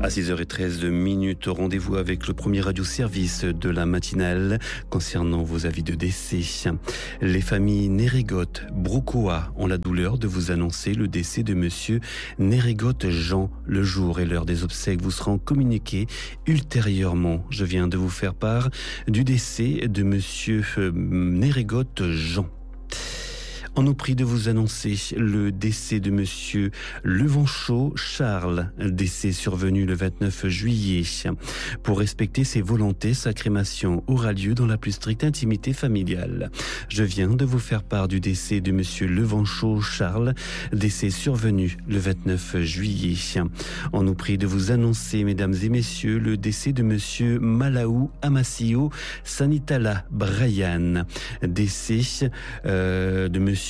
À 6h13, rendez-vous avec le premier radio-service de la matinale concernant vos avis de décès. Les familles Nérégotte, Broukoa ont la douleur de vous annoncer le décès de monsieur Nérégotte Jean. Le jour et l'heure des obsèques vous seront communiqués ultérieurement. Je viens de vous faire part du décès de monsieur Nérégotte Jean. On nous prie de vous annoncer le décès de monsieur Levanchot Charles, décès survenu le 29 juillet. Pour respecter ses volontés, sa crémation aura lieu dans la plus stricte intimité familiale. Je viens de vous faire part du décès de monsieur Levanchot Charles, décès survenu le 29 juillet. On nous prie de vous annoncer, mesdames et messieurs, le décès de monsieur Malaou Amassio Sanitala Brian, décès de monsieur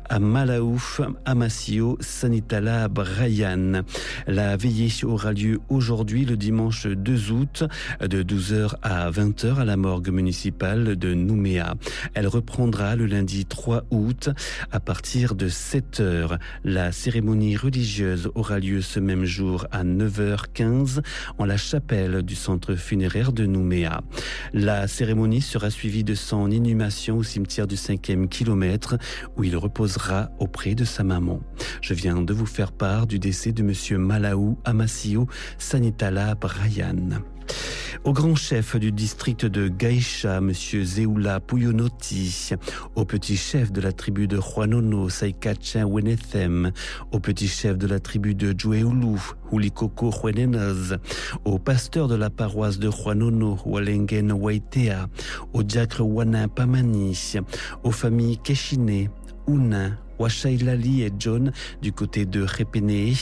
Malaouf Amassio Sanitala Brian. La veillée aura lieu aujourd'hui, le dimanche 2 août, de 12h à 20h à la morgue municipale de Nouméa. Elle reprendra le lundi 3 août à partir de 7h. La cérémonie religieuse aura lieu ce même jour à 9h15 en la chapelle du centre funéraire de Nouméa. La cérémonie sera suivie de son inhumation au cimetière du 5e kilomètre où il reposera auprès de sa maman. Je viens de vous faire part du décès de monsieur Malaou Amassio Sanitala Brian. Au grand chef du district de Gaïcha, monsieur Zeoula Pouyonotti, au petit chef de la tribu de Juanono, Saikacha Wenethem, au petit chef de la tribu de Djoueoulou, Hulikoko Juenenaz, au pasteur de la paroisse de Juanono, Walengen Waitea, au diacre Wana Pamani, aux familles Keshine, Ounin, Wachailali et John du côté de Repene,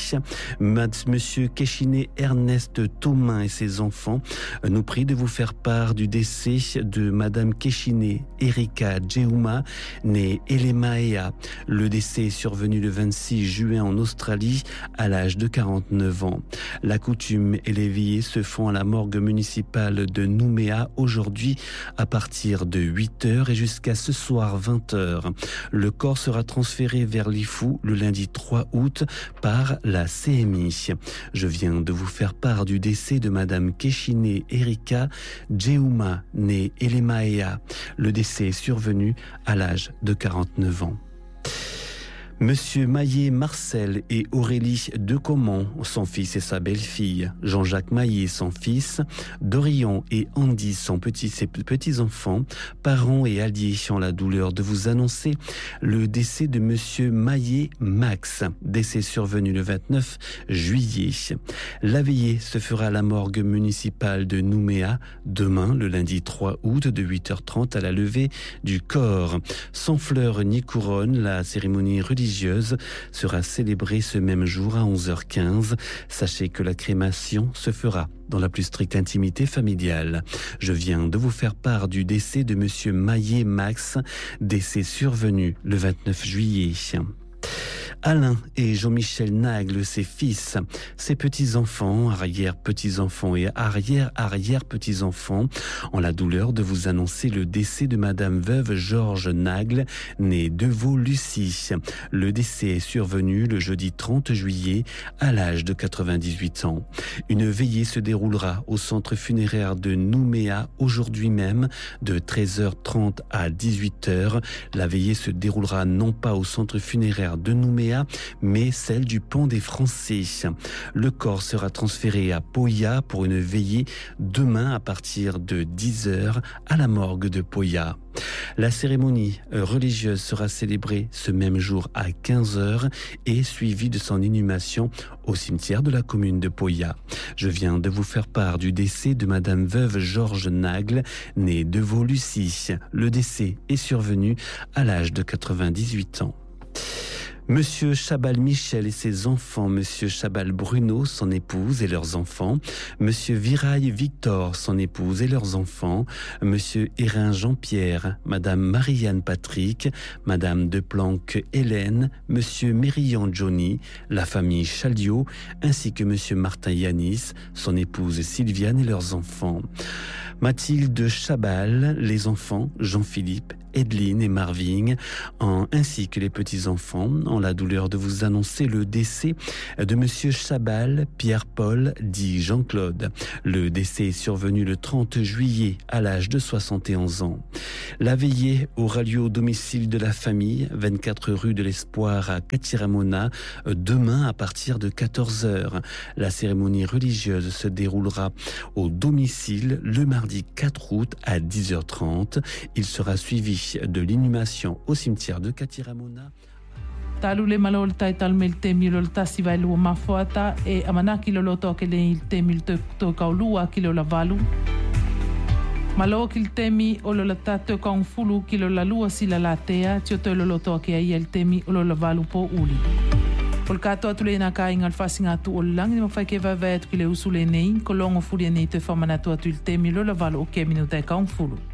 monsieur Keshine Ernest Thomain et ses enfants nous prient de vous faire part du décès de madame Keshine Erika Djeouma, née Elemaea. Le décès est survenu le 26 juin en Australie à l'âge de 49 ans. La coutume et les veillées se font à la morgue municipale de Nouméa aujourd'hui à partir de 8h et jusqu'à ce soir 20h. Le corps sera transféré vers l'Ifou le lundi 3 août par la CMI. Je viens de vous faire part du décès de madame Keshine Erika Djeouma, née Elemaea. Le décès est survenu à l'âge de 49 ans. Monsieur Maillet Marcel et Aurélie Decomont, son fils et sa belle-fille, Jean-Jacques Maillet, son fils, Dorion et Andy, ses petits-enfants, parents et alliés ont la douleur de vous annoncer le décès de monsieur Maillet Max, décès survenu le 29 juillet. La veillée se fera à la morgue municipale de Nouméa demain, le lundi 3 août, de 8h30 à la levée du corps. Sans fleurs ni couronne, la cérémonie religieuse sera célébrée ce même jour à 11h15. Sachez que la crémation se fera dans la plus stricte intimité familiale. Je viens de vous faire part du décès de monsieur Maillet Max, décès survenu le 29 juillet. Alain et Jean-Michel Nagle, ses fils, ses petits-enfants, arrière-petits-enfants et arrière-arrière-petits-enfants, ont la douleur de vous annoncer le décès de madame veuve Georges Nagle, née Devaux-Lucie. Le décès est survenu le jeudi 30 juillet à l'âge de 98 ans. Une veillée se déroulera au centre funéraire de Nouméa aujourd'hui même de 13h30 à 18h. La veillée se déroulera non pas au centre funéraire de Nouméa, mais celle du Pont des Français. Le corps sera transféré à Poya pour une veillée demain à partir de 10h à la morgue de Poya. La cérémonie religieuse sera célébrée ce même jour à 15h et suivie de son inhumation au cimetière de la commune de Poya. Je viens de vous faire part du décès de madame veuve Georges Nagle, née Devaux-Lucie. Le décès est survenu à l'âge de 98 ans. Monsieur Chabal Michel et ses enfants, monsieur Chabal Bruno, son épouse et leurs enfants, monsieur Viraille Victor, son épouse et leurs enfants, monsieur Hérin Jean-Pierre, madame Marianne Patrick, madame Deplanque Hélène, monsieur Mérillon Johnny, la famille Chaliot, ainsi que monsieur Martin Yanis, son épouse Sylviane et leurs enfants. Mathilde Chabal, les enfants Jean-Philippe, Edline et Marvin, ainsi que les petits-enfants, ont la douleur de vous annoncer le décès de Monsieur Chabal Pierre-Paul, dit Jean-Claude. Le décès est survenu le 30 juillet à l'âge de 71 ans. La veillée aura lieu au domicile de la famille, 24 rue de l'Espoir à Katiramona, demain à partir de 14h. La cérémonie religieuse se déroulera au domicile le mardi 4 août à 10h30. Il sera suivi de l'inhumation au cimetière de Katiramona. Talu le malol tai talme il temi lo tasi vai lua mafuata e amanaki lo loto ke le il temi to kaulua kilo la valu. Malo ki il temi o lo la tato kaunfulu kilo la lua sila latea tio to lo loto ke ai il temi o lo la valu po uli. Pol kato atu le na kai ngal fasinga tu o lang ni mafai ke va va tu ki le usule nei kolongo fuli nei te famana tu atu il temi lo la valu o ke minuta kaunfulu.